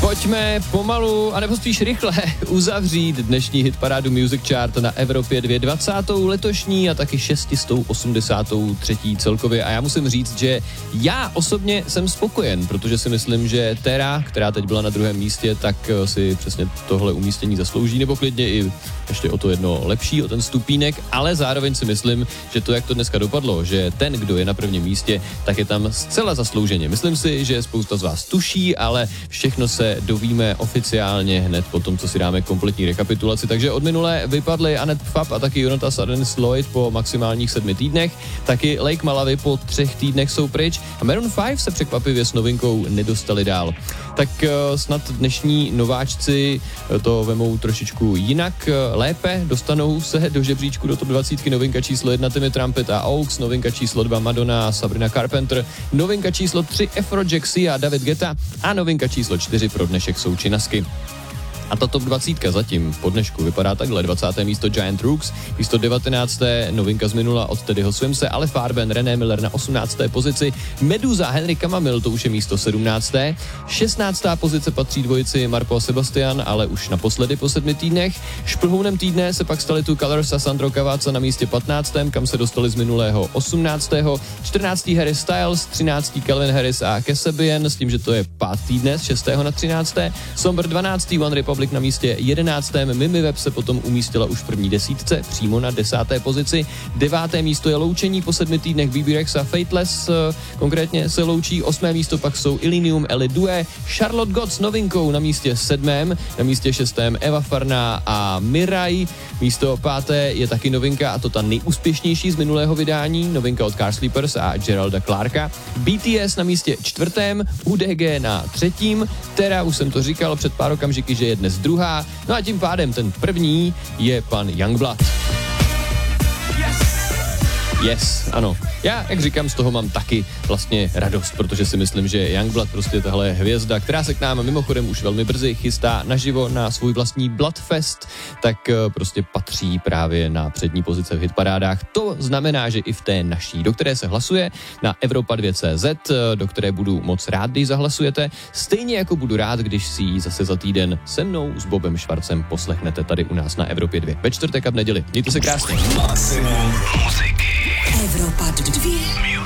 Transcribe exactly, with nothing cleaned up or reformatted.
Pojďme pomalu, anebo spíš rychle uzavřít dnešní hitparádu Music Chart na Evropě dvě dvacátou letošní a taky šestistou osmdesátou třetí celkově. A já musím říct, že já osobně jsem spokojen, protože si myslím, že Tera, která teď byla na druhém místě, tak si přesně tohle umístění zaslouží, nebo klidně i ještě o to jedno lepší, o ten stupínek, ale zároveň si myslím, že to, jak to dneska dopadlo, že ten, kdo je na prvním místě, tak je tam zcela zaslouženě. Myslím si, že spousta z vás tuší, ale všechno se dovíme oficiálně hned po tom, co si dáme kompletní rekapitulaci. Takže od minulé vypadly Anet Fab a taky Jonatas a Dennis Lloyd po maximálních sedmi týdnech, taky Lake Malawi po třech týdnech jsou pryč a Maroon pět se překvapivě s novinkou nedostali dál. Tak uh, snad dnešní nováčci to vemou trošičku jinak, lépe, dostanou se do žebříčku do top dvacet, novinka číslo jedna Timmy Trumpet a Oaks, novinka číslo dva Madonna a Sabrina Carpenter, novinka číslo tři Afrojack Sia a David Guetta a novinka číslo čtyři pro dnešek jsou Činasky. A ta top dvacet zatím po dnešku vypadá takhle. dvacáté místo Giant Rooks, místo devatenácté novinka z minula od Teddyho Swimse, ale Farben, René Miller na osmnácté pozici, Meduza, Henry Kamamil, to už je místo sedmnácté šestnáctá pozice patří dvojici Marco a Sebastian, ale už naposledy po sedmi týdnech. Šplhounem týdne se pak stali tu Colors a Sandro Cavazza na místě patnáctém kam se dostali z minulého osmnáctého čtrnáctý Harry Styles, třináctý Calvin Harris a Kasabian, s tím, že to je pátý dnes, šestého na třinácté Somber dvanáctý One Republic na místě jedenáctém Mimi Web se potom umístila už v první desítce, přímo na desáté pozici. Deváté místo je loučení po sedmi týdnech B B Rex a Fateless, konkrétně se loučí. Osmé místo pak jsou Illenium, Ellie Due, Charlotte God s novinkou na místě sedmém, na místě šestém Eva Farná a Mirai. Místo páté je taky novinka, a to ta nejúspěšnější z minulého vydání, novinka od Car Sleepers a Geralda Clarka. B T S na místě čtvrtém, U D G na třetím, Tera, už jsem to říkal před pár okamžiky, že je dnes druhá, no a tím pádem ten první je pan Youngblood. Yes, ano. Já, jak říkám, z toho mám taky vlastně radost, protože si myslím, že Youngblood prostě tahle hvězda, která se k nám mimochodem už velmi brzy chystá naživo na svůj vlastní Bloodfest, tak prostě patří právě na přední pozice v hitparádách. To znamená, že i v té naší, do které se hlasuje na Evropa dva tečka cé zet, do které budu moc rád, když zahlasujete, stejně jako budu rád, když si ji zase za týden se mnou s Bobem Švarcem poslechnete tady u nás na Evropě dva. Ve čtvrtek a v neděli. Mějte se krásně. Maximum muziky. Evropa dva.